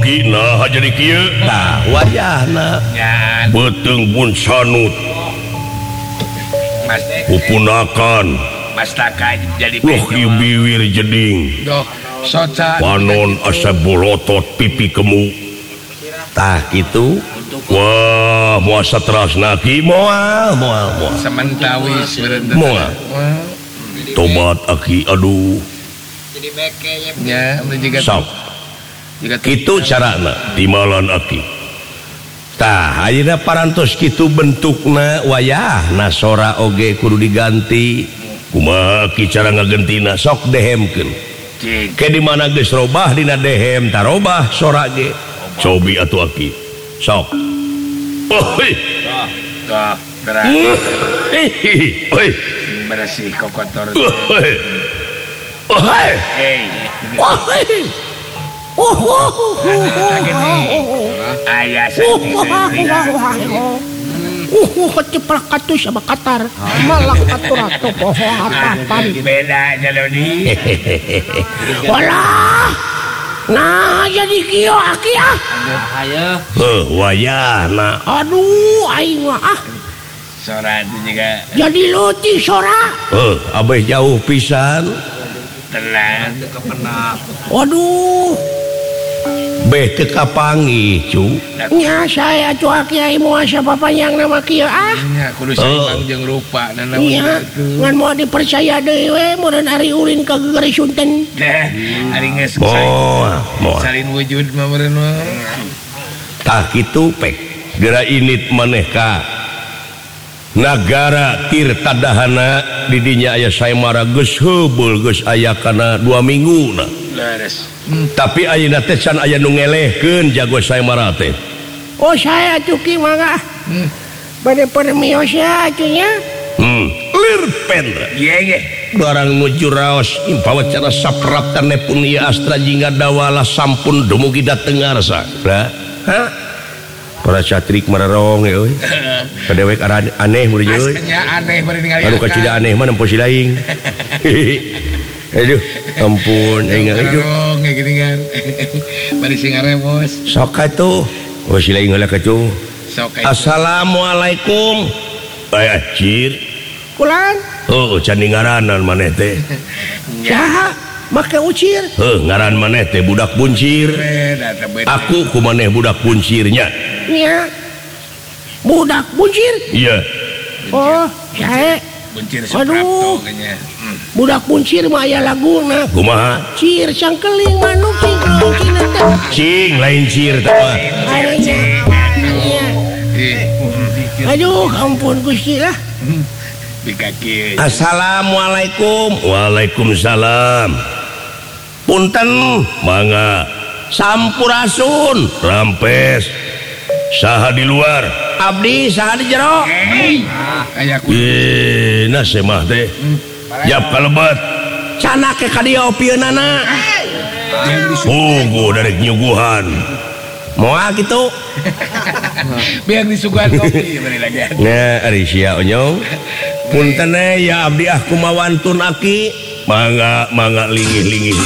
Aki nah jadi kieu tah wayahna beteng pun sanut Mas upunakan Taka jadi biwir jeding soca panon asa bolotot pipi kemu tah kitu wah muasa terasna ki moal sementawis moal tobat Aki aduh ya juga sok kitu carana timalan Aki tah ayeuna parantos kitu bentukna wayahna sora oge kudu diganti kumaha Ki cara ngagentina sok dehemkeun ke di mana geus robah dina dehem tarobah sora ge cobi atuh Aki sok bersih kotor ayah keciplak katus sama katar malah katur pohon apa-apa beda jaloni walah nah jadi kieu Aki wayahna aduh aing mah sora itu juga jadi luti sora abah jauh pisan tenang waduh beh teu kapanggih cu nya saya tuh Aki ai moal sapapanyang nama kieu ya kudu seimbang jeung rupa dan iya ngan moal dipercaya deui we meureun ari ulin ka Gegeri Sunten ari geus moal salin wujud mah meureun mah tah kitu pek geura init maneh ka nagara Tirtadahana di dinya aya saemara geus heubeul geus aya kana 2 mingguna leres tapi ayeuna teh can aya nu ngelehkeun jago saemara teh oh saya tuh ki mangga bade permios ya atunya lirpen iya ge barang nuju raos impawa cara sapraptane pun ieu astra jingga dawala sampun dumugi dateng ngarsa ha para catrik mararong euy kadewek aneh mun euy aslinya aneh bari ningali anu kacida aneh mah nempo si laing aduh ampun aing aduh ngegingan bari sing aremos sok atuh si laing heula kacu sok assalamualaikum acir kulan can ngaranan maneh teh saha make ucir ngaran maneh teh budak buncir aku ku maneh budak buncirnya nya budak buncir iya oh sae buncir aduh kayaknya budak buncir mah aya laguna kumaha cir cangkeling manuk cing cing lain cir teh mah aduh ampun Gusti lah di kaki assalamualaikum waalaikumsalam punten mangga sampurasun rampes saha di luar abdi saha di jero aya ku nah semah teh jap kalebet canak ke kadieu opieunana pugu dari nyuguhan moal kitu biar disuguhan kopi bari lagi nah ari sia onyong punten ya abdi kumaha wantun Aki mangga lingih-lingih